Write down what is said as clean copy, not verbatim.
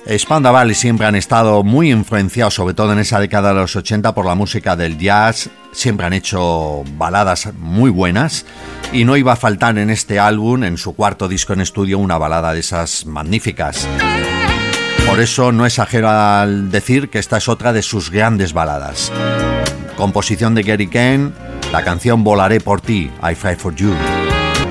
Spandau Ballet siempre han estado muy influenciados, sobre todo en esa década de los 80, por la música del jazz. Siempre han hecho baladas muy buenas y no iba a faltar en este álbum, en su cuarto disco en estudio, una balada de esas magníficas. Por eso no exagero al decir que esta es otra de sus grandes baladas. Composición de Gary Kane, la canción Volaré por ti, I Fly for You.